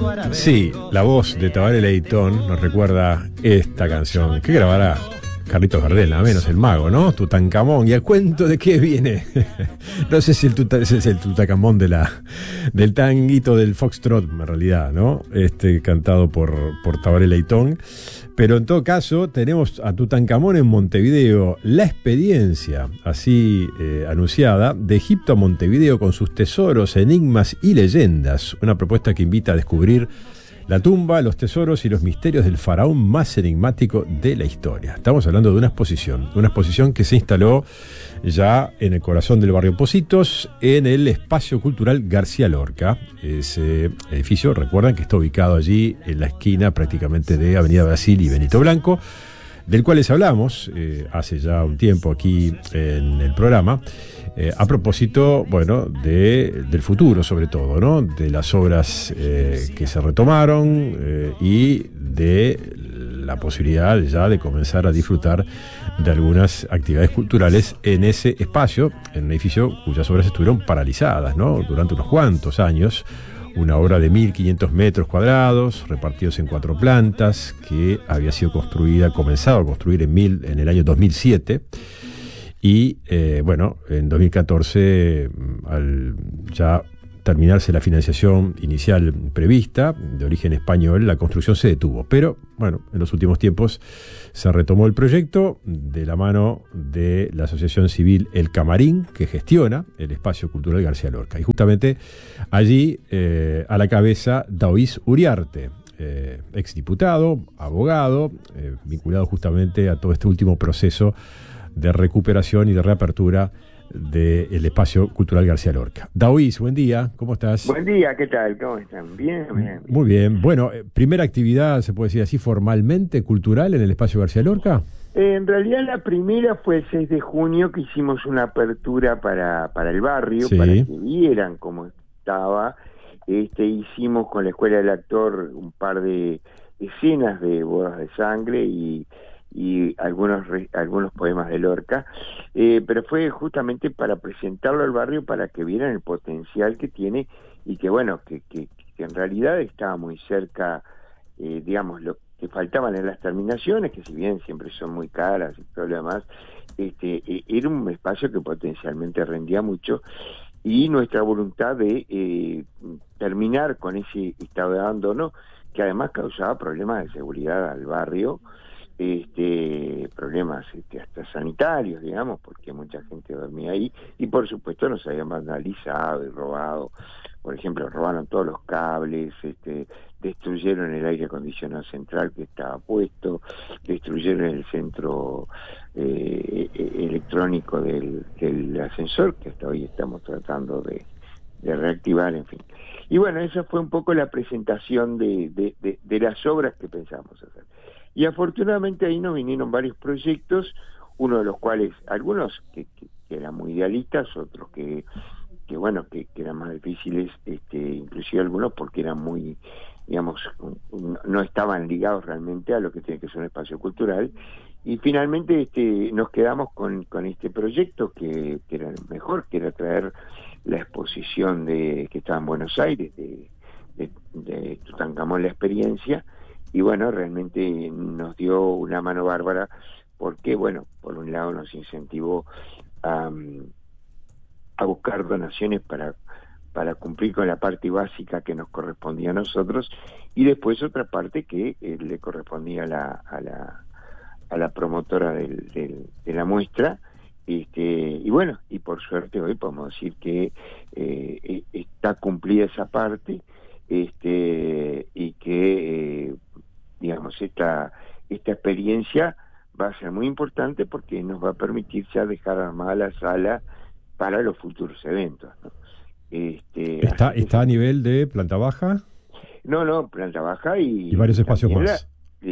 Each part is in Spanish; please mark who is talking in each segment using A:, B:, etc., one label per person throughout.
A: Sí, la voz de Tabaré Leitón nos recuerda esta canción que grabará Carlitos Gardel, a menos el mago, ¿no? Tutankamón. ¿Y a cuento de qué viene? No sé si ese es el Tutankamón del tanguito del Foxtrot, en realidad, ¿no? Cantado por Tabaré Leitón. Pero en todo caso, tenemos a Tutankamón en Montevideo. La experiencia, así anunciada, de Egipto a Montevideo con sus tesoros, enigmas y leyendas. Una propuesta que invita a descubrir la tumba, los tesoros y los misterios del faraón más enigmático de la historia. Estamos hablando de una exposición que se instaló ya en el corazón del barrio Pocitos, en el Espacio Cultural García Lorca. Ese edificio, recuerdan que está ubicado allí en la esquina prácticamente de Avenida Brasil y Benito Blanco, del cual les hablamos hace ya un tiempo aquí en el programa, a propósito, bueno, del futuro sobre todo, ¿no? De las obras que se retomaron y de la posibilidad ya de comenzar a disfrutar de algunas actividades culturales en ese espacio, en un edificio cuyas obras estuvieron paralizadas, ¿no? Durante unos cuantos años. Una obra de 1.500 metros cuadrados, repartidos en 4 plantas, que había sido comenzado a construir en el año 2007. Y, en 2014, al ya terminarse la financiación inicial prevista, de origen español, la construcción se detuvo. Pero, bueno, en los últimos tiempos se retomó el proyecto de la mano de la asociación civil El Camarín, que gestiona el Espacio Cultural García Lorca. Y justamente allí, a la cabeza, Daoís Uriarte, exdiputado, abogado, vinculado justamente a todo este último proceso de recuperación y de reapertura del Espacio Cultural García Lorca. Daoís, buen día, ¿cómo estás?
B: Buen día, ¿qué tal? ¿Cómo están? Bien.
A: Muy bien. Bueno, primera actividad, se puede decir así, formalmente cultural en el Espacio García Lorca.
B: En realidad la primera fue el 6 de junio, que hicimos una apertura para el barrio,
A: sí,
B: para que vieran cómo estaba. Hicimos con la Escuela del Actor un par de escenas de bodas de sangre y algunos poemas de Lorca, pero fue justamente para presentarlo al barrio, para que vieran el potencial que tiene y que bueno, que en realidad estaba muy cerca, lo que faltaban en las terminaciones, que si bien siempre son muy caras y todo lo demás, era un espacio que potencialmente rendía mucho, y nuestra voluntad de terminar con ese estado de abandono que además causaba problemas de seguridad al barrio, problemas hasta sanitarios, digamos, porque mucha gente dormía ahí, y por supuesto nos habían vandalizado y robado. Por ejemplo, robaron todos los cables, destruyeron el aire acondicionado central que estaba puesto, destruyeron el centro electrónico del ascensor, que hasta hoy estamos tratando de reactivar, en fin. Y bueno, esa fue un poco la presentación de las obras que pensamos hacer. Y afortunadamente ahí nos vinieron varios proyectos, uno de los cuales, algunos que eran muy idealistas, otros que eran más difíciles, inclusive algunos porque eran muy, no estaban ligados realmente a lo que tiene que ser un espacio cultural. Y finalmente nos quedamos con este proyecto que era el mejor, que era traer la exposición que estaba en Buenos Aires, de Tutankamón, la experiencia. Y bueno, realmente nos dio una mano bárbara porque, bueno, por un lado nos incentivó a buscar donaciones para cumplir con la parte básica que nos correspondía a nosotros, y después otra parte que le correspondía a la promotora de la muestra. Y bueno, y por suerte hoy podemos decir que está cumplida esa parte, y que esta experiencia va a ser muy importante porque nos va a permitir ya dejar armada la sala para los futuros eventos, ¿no?
A: ¿Está a nivel de planta baja?
B: No, planta baja y
A: varios espacios más.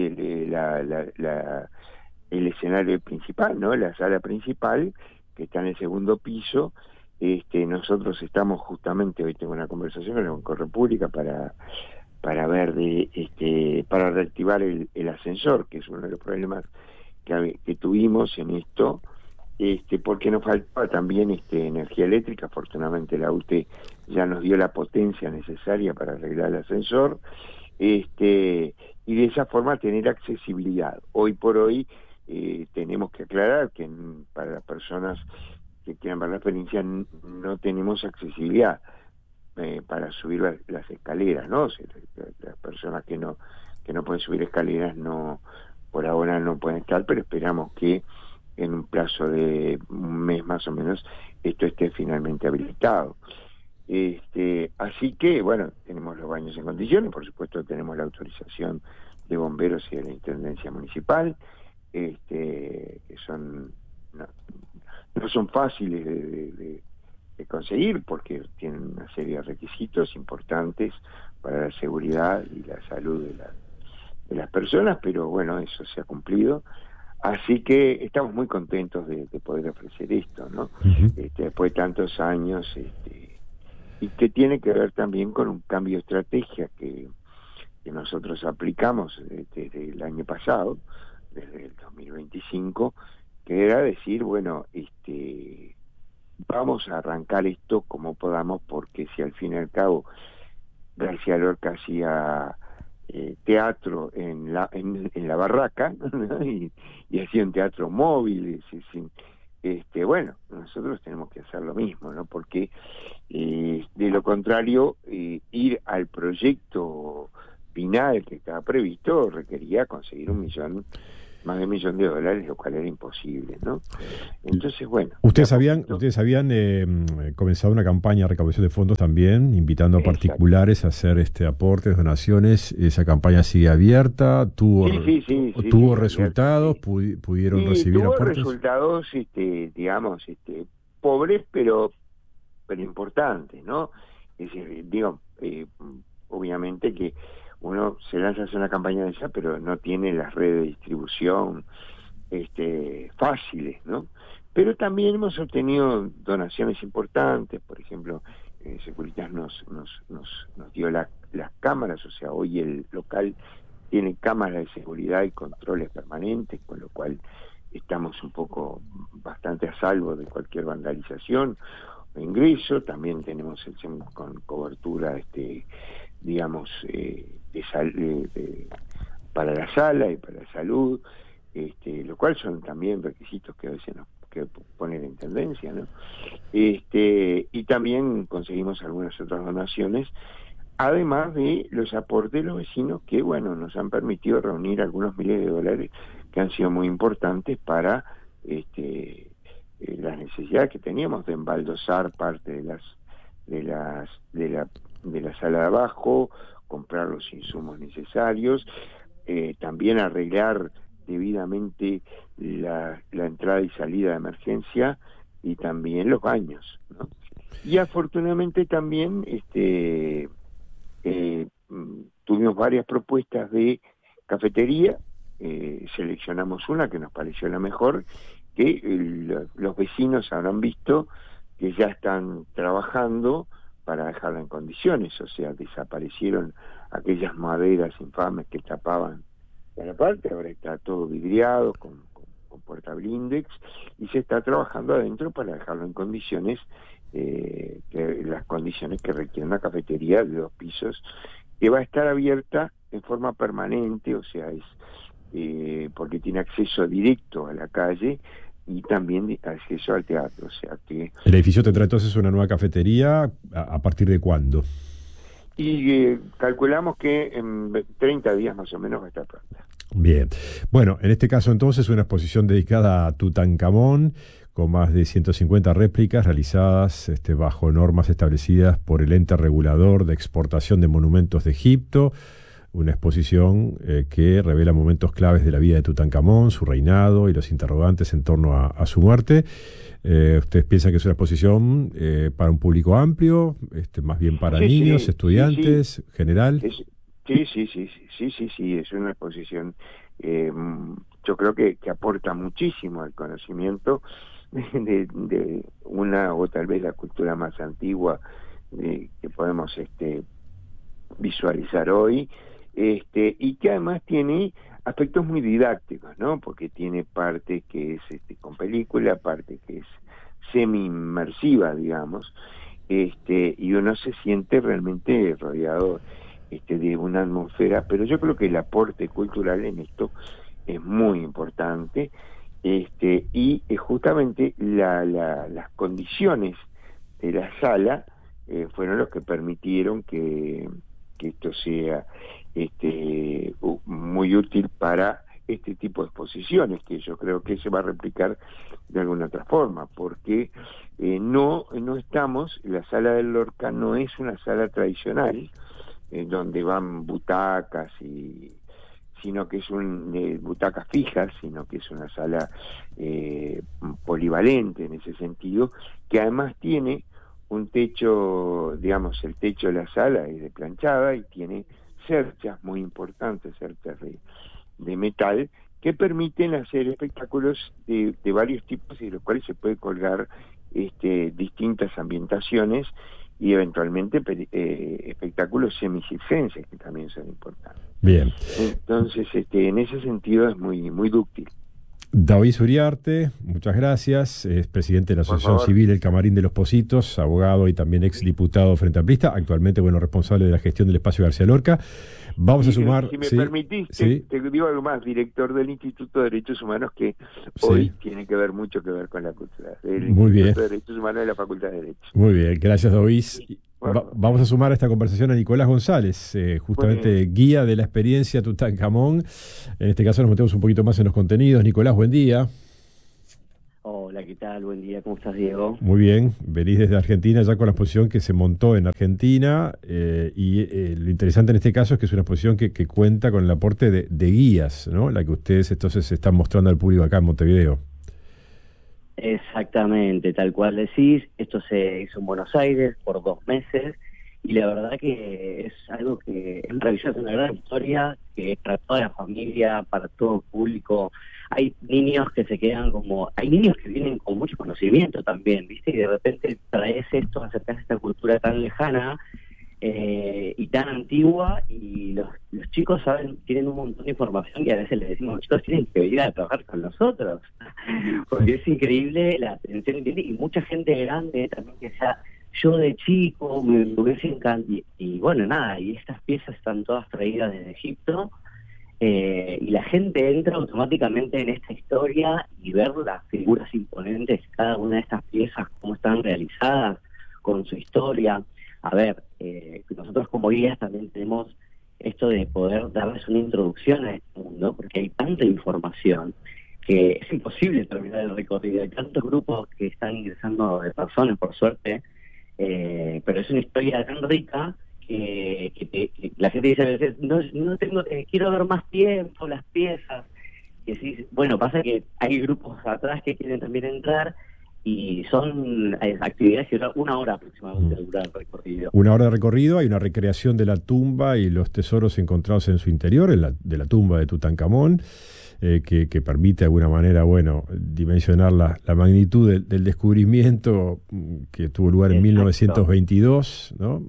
B: El escenario principal, ¿no? La sala principal, que está en el segundo piso. Nosotros estamos justamente, hoy tengo una conversación con el Banco República para ver para reactivar el ascensor, que es uno de los problemas que tuvimos en esto, porque nos faltaba también energía eléctrica. Afortunadamente la UTE ya nos dio la potencia necesaria para arreglar el ascensor, y de esa forma tener accesibilidad. Hoy por hoy tenemos que aclarar que para las personas que quieran ver la experiencia no tenemos accesibilidad para subir las escaleras, ¿no? O sea, las personas que no pueden subir escaleras no, por ahora no pueden estar, pero esperamos que en un plazo de un mes más o menos esto esté finalmente habilitado. Así que, bueno, tenemos los baños en condiciones, por supuesto tenemos la autorización de bomberos y de la Intendencia Municipal, que son no son fáciles de conseguir porque tienen una serie de requisitos importantes para la seguridad y la salud de las personas, pero bueno, eso se ha cumplido. Así que estamos muy contentos de poder ofrecer esto, ¿no?
A: Uh-huh.
B: Después de tantos años, y que tiene que ver también con un cambio de estrategia que nosotros aplicamos desde el año pasado, desde el 2025, que era decir, bueno, vamos a arrancar esto como podamos, porque si al fin y al cabo García Lorca hacía teatro en la barraca, ¿no? y hacía un teatro móvil, bueno, nosotros tenemos que hacer lo mismo, ¿no? Porque de lo contrario, ir al proyecto final que estaba previsto requería conseguir más de $1 millón, lo cual era imposible, ¿no? Entonces, bueno.
A: Ustedes habían comenzado una campaña de recaudación de fondos también, invitando a particulares a hacer aportes, donaciones. ¿Esa campaña sigue abierta? ¿Tuvo resultados? ¿Pudieron recibir
B: tuvo
A: aportes?
B: Resultados, digamos, pobres, pero importantes, ¿no? Es decir, obviamente que uno se lanza a hacer una campaña de esa, pero no tiene las redes de distribución fáciles, ¿no? Pero también hemos obtenido donaciones importantes. Por ejemplo, Securitas nos dio las cámaras, o sea, hoy el local tiene cámaras de seguridad y controles permanentes, con lo cual estamos bastante a salvo de cualquier vandalización o ingreso. También tenemos el SEM con cobertura, para la sala y para la salud, lo cual son también requisitos que a veces que ponen en tendencia, ¿no? Y también conseguimos algunas otras donaciones, además de los aportes de los vecinos que, bueno, nos han permitido reunir algunos miles de dólares que han sido muy importantes para las necesidades que teníamos de embaldosar parte de la sala de abajo, comprar los insumos necesarios, también arreglar debidamente la entrada y salida de emergencia y también los baños, ¿no? Y afortunadamente también tuvimos varias propuestas de cafetería, seleccionamos una que nos pareció la mejor, que los vecinos habrán visto que ya están trabajando para dejarla en condiciones, o sea, desaparecieron aquellas maderas infames que tapaban la parte, ahora está todo vidriado con puerta blindex, y se está trabajando adentro para dejarlo en condiciones, las condiciones que requiere una cafetería de 2 pisos, que va a estar abierta en forma permanente, o sea, porque tiene acceso directo a la calle y también acceso al teatro, o sea que...
A: ¿El edificio tendrá entonces una nueva cafetería a partir de cuándo?
B: Y calculamos que en 30 días más o menos va a estar pronta.
A: Bien. Bueno, en este caso entonces una exposición dedicada a Tutankamón, con más de 150 réplicas realizadas bajo normas establecidas por el ente regulador de exportación de monumentos de Egipto. Una exposición que revela momentos claves de la vida de Tutankamón, su reinado y los interrogantes en torno a su muerte. ¿Ustedes piensan que es una exposición para un público amplio, más bien para niños, estudiantes, general?
B: Sí, es una exposición, yo creo que aporta muchísimo al conocimiento de una o tal vez la cultura más antigua que podemos visualizar hoy, y que además tiene aspectos muy didácticos, ¿no? Porque tiene parte que es con película, parte que es semi-inmersiva, digamos, y uno se siente realmente rodeado de una atmósfera, pero yo creo que el aporte cultural en esto es muy importante, y justamente las condiciones de la sala fueron los que permitieron que esto sea muy útil para este tipo de exposiciones, que yo creo que se va a replicar de alguna otra forma, porque no estamos, la sala del Lorca no es una sala tradicional, donde van butacas sino que es butacas fijas, sino que es una sala polivalente en ese sentido, que además tiene un techo, digamos, el techo de la sala es de planchada y tiene cerchas muy importantes, cerchas de metal, que permiten hacer espectáculos de varios tipos y de los cuales se puede colgar distintas ambientaciones y eventualmente espectáculos semicircenses que también son importantes.
A: Bien.
B: Entonces, en ese sentido es muy muy dúctil.
A: David Uriarte, muchas gracias, es presidente de la Asociación Civil El Camarín de los Pocitos, abogado y también ex diputado frente amplista, actualmente responsable de la gestión del espacio García Lorca. Vamos a sumar...
B: Si me permitís, te digo algo más, director del Instituto de Derechos Humanos, que hoy tiene que ver mucho que ver con la cultura, del Instituto de Derechos Humanos de la Facultad de Derecho.
A: Muy bien, gracias David. Vamos a sumar a esta conversación a Nicolás González, justamente guía de la experiencia Tutankamón. En este caso nos metemos un poquito más en los contenidos. Nicolás, buen día.
C: Hola, ¿qué tal? Buen día, ¿cómo estás, Diego?
A: Muy bien, venís desde Argentina ya con la exposición que se montó en Argentina, lo interesante en este caso es que es una exposición que cuenta con el aporte de guías, ¿no? La que ustedes entonces están mostrando al público acá en Montevideo.
C: Exactamente, tal cual decís. Esto se hizo en Buenos Aires por 2 meses y la verdad que es algo que es maravilloso, una gran historia que es para toda la familia, para todo el público. Hay niños que se quedan hay niños que vienen con mucho conocimiento también, ¿viste? Y de repente traes esto, acercás esta cultura tan lejana y tan antigua, y los chicos tienen un montón de información que a veces les decimos, los chicos tienen que venir a trabajar con nosotros, porque es increíble la atención que tiene, y mucha gente grande también que sea, yo de chico me hubiese encantado, y bueno, nada, y estas piezas están todas traídas desde Egipto, y la gente entra automáticamente en esta historia y ver las figuras imponentes, cada una de estas piezas, cómo están realizadas, con su historia. A ver, nosotros como guías también tenemos esto de poder darles una introducción a este mundo, porque hay tanta información que es imposible terminar el recorrido. Hay tantos grupos que están ingresando de personas, por suerte, pero es una historia tan rica que la gente dice a veces, no tengo, quiero ver más tiempo las piezas. Y decís, bueno, pasa que hay grupos atrás que quieren también entrar, y son actividades que duran 1 hora aproximadamente de durar el recorrido.
A: 1 hora de recorrido, hay una recreación de la tumba y los tesoros encontrados en su interior, de la tumba de Tutankamón, que permite de alguna manera, dimensionar la magnitud del descubrimiento que tuvo lugar en 1922, ¿no?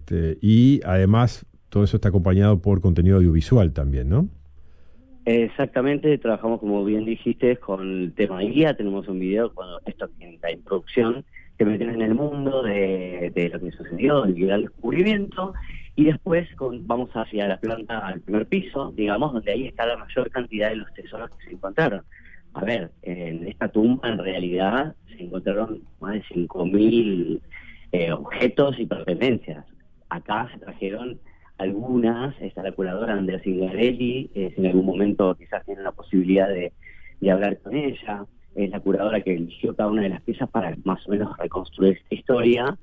A: Y además todo eso está acompañado por contenido audiovisual también, ¿no?
C: Exactamente, trabajamos, como bien dijiste, con el tema de guía. Tenemos un video, esto en la introducción, que meten en el mundo de lo que sucedió, del gran descubrimiento, y después vamos hacia la planta, al primer piso, digamos, donde ahí está la mayor cantidad de los tesoros que se encontraron. A ver, en esta tumba en realidad se encontraron más de 5.000 objetos y pertenencias. Acá se trajeron algunas, está la curadora Andrea Zingarelli, si en algún momento quizás tienen la posibilidad de hablar con ella, es la curadora que eligió cada una de las piezas para más o menos reconstruir esta historia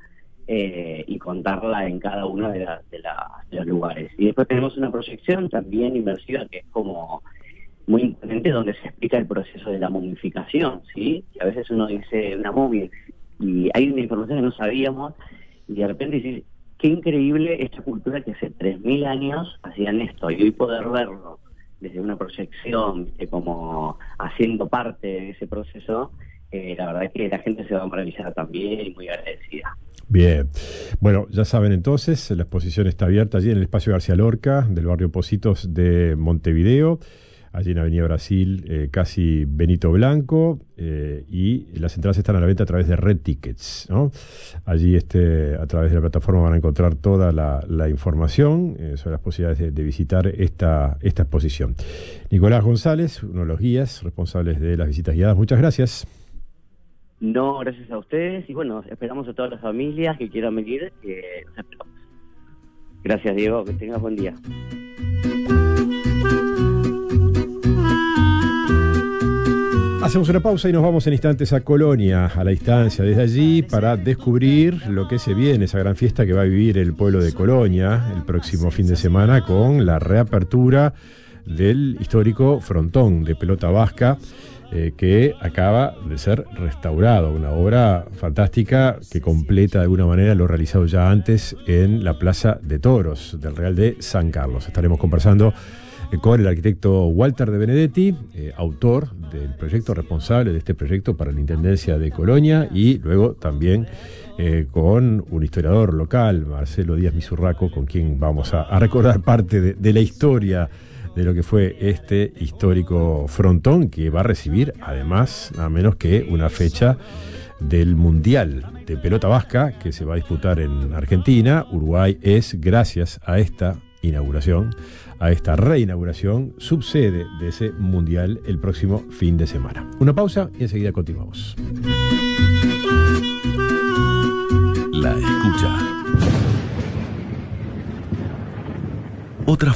C: y contarla en cada uno de los lugares. Y después tenemos una proyección también inmersiva que es como muy importante, donde se explica el proceso de la momificación, ¿sí? Y a veces uno dice una momia y hay una información que no sabíamos, y de repente dices, qué increíble esta cultura que hace 3.000 años hacían esto, y hoy poder verlo desde una proyección, como haciendo parte de ese proceso, la verdad es que la gente se va a maravillar también y muy agradecida.
A: Bien, bueno, ya saben entonces, la exposición está abierta allí en el espacio García Lorca del barrio Pocitos de Montevideo. allí en Avenida Brasil, casi Benito Blanco, y las entradas están a la venta a través de Red Tickets, ¿no? Allí a través de la plataforma van a encontrar toda la información sobre las posibilidades de visitar esta exposición. Nicolás González, uno de los guías responsables de las visitas guiadas, muchas gracias.
C: No, gracias a ustedes, y bueno, esperamos a todas las familias que quieran venir, los esperamos. Gracias, Diego, que tengas buen día.
A: Hacemos una pausa y nos vamos en instantes a Colonia, a la distancia desde allí, para descubrir lo que se viene, esa gran fiesta que va a vivir el pueblo de Colonia el próximo fin de semana con la reapertura del histórico frontón de pelota vasca, que acaba de ser restaurado, una obra fantástica que completa de alguna manera lo realizado ya antes en la Plaza de Toros del Real de San Carlos. Estaremos conversando con el arquitecto Walter de Benedetti, autor del proyecto, responsable de este proyecto para la Intendencia de Colonia, y luego también con un historiador local, Marcelo Díaz Misurraco, con quien vamos a recordar parte de la historia de lo que fue este histórico frontón, que va a recibir además nada menos que una fecha del Mundial de Pelota Vasca que se va a disputar en Argentina. Uruguay es, gracias a esta inauguración, a esta reinauguración, subsede de ese Mundial el próximo fin de semana. Una pausa y enseguida continuamos.
D: La escucha. Otra